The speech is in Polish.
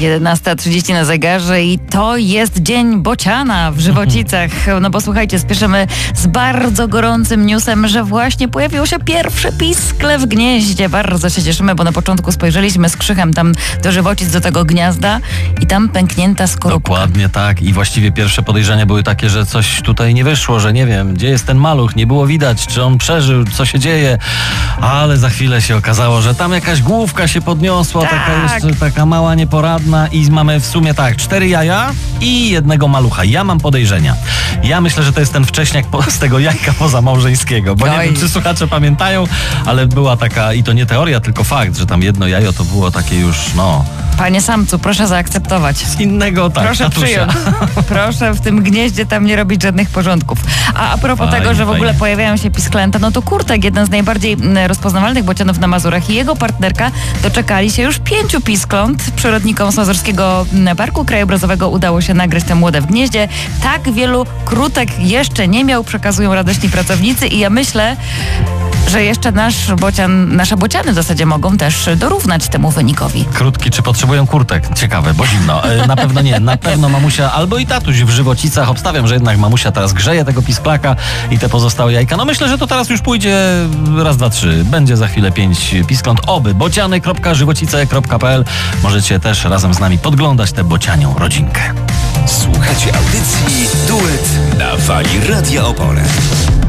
11:30 na zegarze i to jest Dzień Bociana w Żywocicach. No bo słuchajcie, spieszymy z bardzo gorącym newsem, że właśnie pojawiło się pierwsze piskle w gnieździe. Bardzo się cieszymy, bo na początku spojrzeliśmy z Krzychem tam do Żywocic, do tego gniazda i tam pęknięta skorupka. Dokładnie tak. I właściwie pierwsze podejrzenia były takie, że coś tutaj nie wyszło, że nie wiem, gdzie jest ten maluch, nie było widać, czy on przeżył, co się dzieje. Ale za chwilę się okazało, że tam jakaś główka się podniosła, taka jeszcze taka mała, nieporadna i mamy w sumie 4 jaja i jednego malucha. Ja mam podejrzenia. Ja myślę, że to jest ten wcześniak z tego jajka pozamałżeńskiego, bo nie wiem, czy słuchacze pamiętają, ale była taka, i to nie teoria, tylko fakt, że tam jedno jajo to było takie już, Panie samcu, proszę zaakceptować. Z innego, proszę przyjąć. Proszę w tym gnieździe tam nie robić żadnych porządków. A propos tego, że w ogóle pojawiają się pisklęta, no to Kurtek, jeden z najbardziej rozpoznawalnych bocianów na Mazurach, i jego partnerka doczekali się już 5 piskląt. Przyrodnikom z Mazurskiego Parku Krajobrazowego udało się nagrać te młode w gnieździe. Tak wielu krutek jeszcze nie miał, przekazują radośni pracownicy, i ja myślę, że jeszcze nasze bociany w zasadzie mogą też dorównać temu wynikowi. Krótki, czy potrzebują kurtek? Ciekawe, bo zimno. Na pewno nie. Na pewno mamusia albo i tatuś w Żywocicach. Obstawiam, że jednak mamusia teraz grzeje tego pisklaka i te pozostałe jajka. No myślę, że to teraz już pójdzie raz, dwa, trzy. Będzie za chwilę 5 piskląt. Oby. bociany.żywocice.pl. Możecie też razem z nami podglądać tę bocianią rodzinkę. Słuchajcie audycji Duet na fali Radia Opole.